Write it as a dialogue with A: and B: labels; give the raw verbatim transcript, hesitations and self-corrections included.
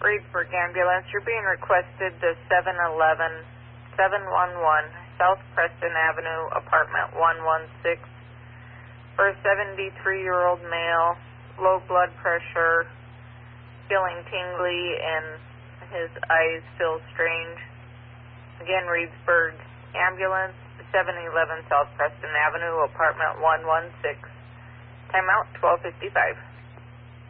A: Reedsburg Ambulance, you're being requested to seven eleven, seven one one South Preston Avenue, apartment one one six, for a seventy-three-year-old male, low blood pressure, feeling tingly, and his eyes feel strange. Again, Reedsburg Ambulance, seven eleven South Preston Avenue, apartment one one six. Timeout twelve fifty-five.